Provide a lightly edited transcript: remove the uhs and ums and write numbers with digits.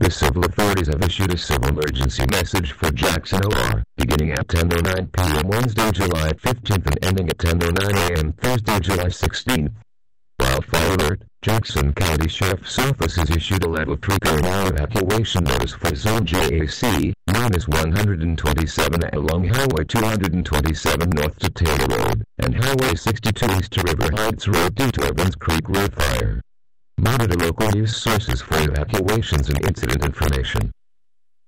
The civil authorities have issued a civil emergency message for Jackson OR, beginning at 10:09 p.m. Wednesday, July 15th and ending at 10:09 a.m. Thursday, July 16th. Wildfire alert. Jackson County Sheriff's Office has issued a level 3 current evacuation notice for Zone JAC, -127 along Highway 227 north to Taylor Road, and Highway 62 east to River Heights Road due to Evans Creek Road fire. Monitor local news sources for evacuations and incident information.